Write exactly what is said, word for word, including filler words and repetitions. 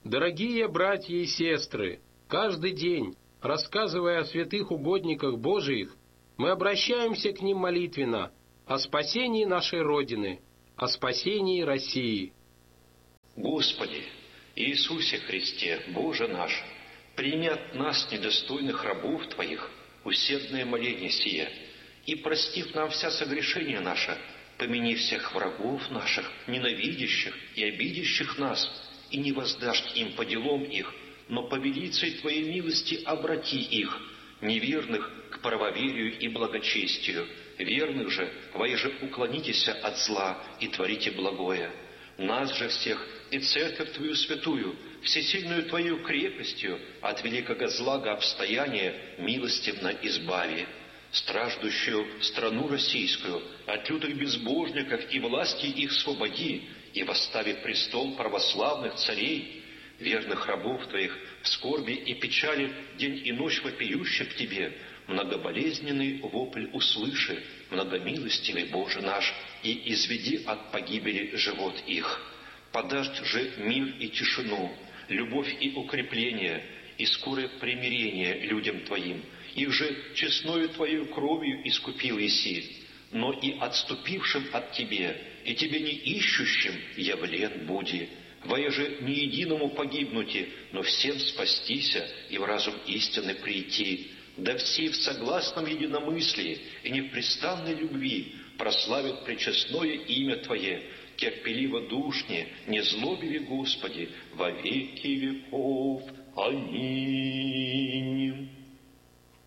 Дорогие братья и сестры, каждый день, рассказывая о святых угодниках Божиих, мы обращаемся к ним молитвенно о спасении нашей Родины, о спасении России. Господи, Иисусе Христе, Боже наш, прими от нас, недостойных рабов Твоих, усердное моление сие, и, простив нам вся согрешения наша, помяни всех врагов наших, ненавидящих и обидящих нас, и не воздашь им по делам их, но по велицей Твоей милости обрати их, неверных к правоверию и благочестию, верных же, воеже уклонитесь от зла и творите благое. Нас же всех и церковь Твою святую, всесильную Твою крепостью от великого злага обстояния милостивно избави. Страждущую страну российскую от лютых безбожников и власти их свободи, и восстави престол православных царей, верных рабов Твоих в скорби и печали день и ночь вопиющих к Тебе, многоболезненный вопль услыши, многомилостивый Боже наш, и изведи от погибели живот их. Подашь же мир и тишину, любовь и укрепление, и скорое примирение людям Твоим. Их же честною Твоею кровью искупил Иси, но и отступившим от Тебе, и Тебе не ищущим явлен буди. Воеже не единому погибнути, но всем спастися и в разум истины прийти. Да все в согласном единомыслии и непрестанной любви прославят пречестное имя Твое, терпеливо душне, не злобили, Господи, во веки веков. Аминь.